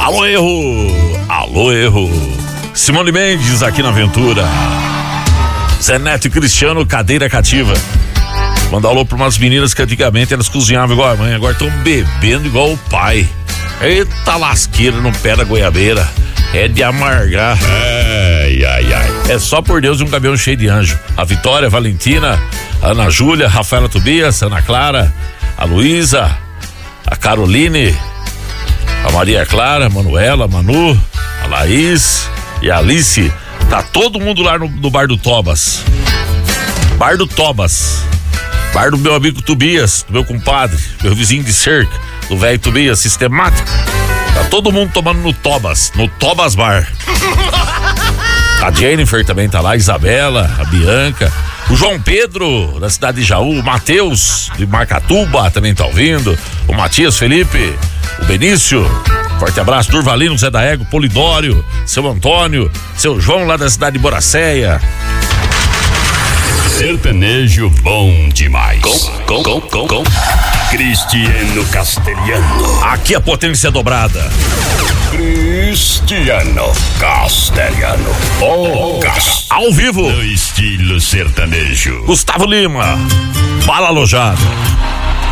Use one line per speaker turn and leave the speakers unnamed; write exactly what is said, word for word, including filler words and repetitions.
Alô, erro! Alô, erro! Simone Mendes aqui na Aventura. Zé Neto e Cristiano, cadeira cativa. Mandar alô pra umas meninas que antigamente elas cozinhavam igual a mãe, agora estão bebendo igual o pai. Eita lasqueira no pé da goiabeira. É de amargar. Ai, ai, ai. É só por Deus um caminhão cheio de anjo. A Vitória, a Valentina, a Ana Júlia, a Rafaela Tobias, a Ana Clara, a Luísa, a Caroline, a Maria Clara, a Manuela, a Manu, a Laís e a Alice. Tá todo mundo lá no, no bar do Tobas. Bar do Tobas. Bar do meu amigo Tobias, do meu compadre, meu vizinho de cerca, do velho Tobias, sistemático. Tá todo mundo tomando no Tobas, no Tobas Bar. A Jennifer também tá lá, a Isabela, a Bianca, o João Pedro, da cidade de Jaú, o Matheus, de Marcatuba, também tá ouvindo, o Matias Felipe, o Benício, forte abraço, Durvalino, Zé da Ego, Polidório, seu Antônio, seu João lá da cidade de Boracéia.
Sertanejo bom demais. Com, com, com, com, com. Cristiano Castelhano.
Aqui a potência dobrada.
Cristiano Castelhano. O Cas.
Ao vivo.
No estilo sertanejo.
Gustavo Lima. Bala alojada.